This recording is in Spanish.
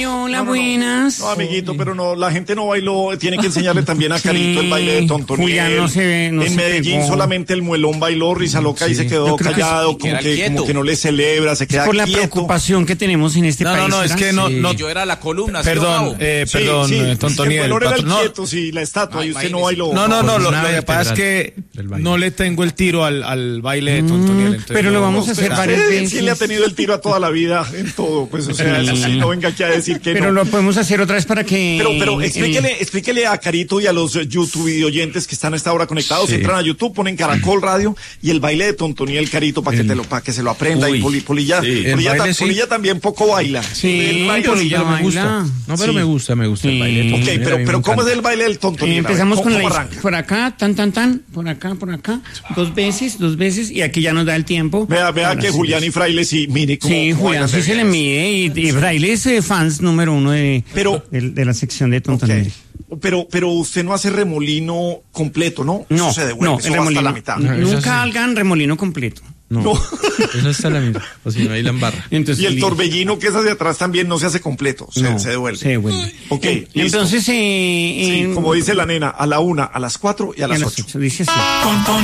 hola, buenas. No, amiguito, pero no, la gente no bailó, tiene que enseñarle también a Carito el baile de Tontoniel. Julián no se ve, en Medellín solamente el muelón bailó, risa loca, y se quedó callado, como que no le celebra, se queda por la quieto. preocupación que tenemos en este país. No, es que no. Yo era la columna. Perdón, Tontoniel. El melón era el quieto, sí, la estatua, y usted no bailó. No, lo que pasa es que no le tengo el tiro al baile de Tontoniel. Pero lo vamos a hacer varias veces. Sí le ha tenido el tiro a toda la vida en todo, pues, o sea, eso sí, no venga aquí a decir que pero no. lo podemos hacer otra vez para que... Pero explíquele a Carito y a los YouTube videoyentes que están a esta hora conectados, entran a YouTube, ponen Caracol Radio y el baile de Tontoniel, Carito, para que se lo aprenda. Y Polilla también poco baila. Sí, Polilla me gusta. No, pero me gusta el baile. Ok, pero ¿cómo es el baile del Tontoniel? Empezamos con por acá, por acá, dos veces, y aquí ya nos da el tiempo. Vea que Julián y Fraile sí, mire cómo. Sí, Julián sí se le mide, y Fraile es fans número uno de la sección de Tontoniel. Okay. Pero usted no hace remolino completo, ¿no? No, eso se devuelve, eso remolino, hasta la mitad. Nunca hagan remolino completo. No. Eso está la mitad. O si no, ahí la embarra. Entonces, y el torbellino que es hacia atrás también no se hace completo, se devuelve. Se devuelve. Ok, listo. Entonces, sí, como dice la nena, a la 1, a las 4 y a las 8. Dice así.